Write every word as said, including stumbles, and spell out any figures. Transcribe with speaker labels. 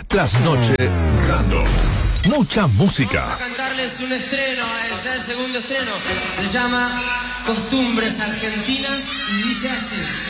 Speaker 1: Trasnoche Random. Mucha música.
Speaker 2: Vamos a cantarles un estreno, ya el segundo estreno. Se llama Costumbres Argentinas y dice así.